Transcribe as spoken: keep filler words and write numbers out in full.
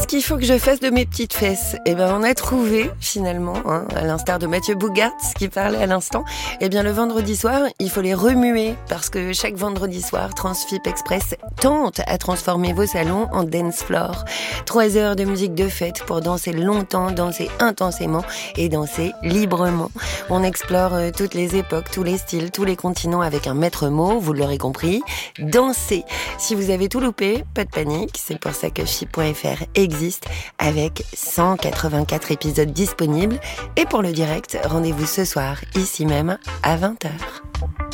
qu'il faut que je fasse de mes petites fesses ? Eh ben, on a trouvé, finalement, hein, à l'instar de Mathieu Bougart, qui parlait à l'instant, eh bien, le vendredi soir, il faut les remuer, parce que chaque vendredi soir, Transfip Express tente à transformer vos salons en dance floor. Trois heures de musique de fête pour danser longtemps, danser intensément et danser librement. On explore euh, toutes les époques, tous les styles, tous les continents avec un maître mot, vous l'aurez compris, danser. Si vous avez tout loupé, pas de panique, c'est pour ça que chip point f r existe avec cent quatre-vingt-quatre épisodes disponibles. Et pour le direct, rendez-vous ce soir, ici même, à vingt heures.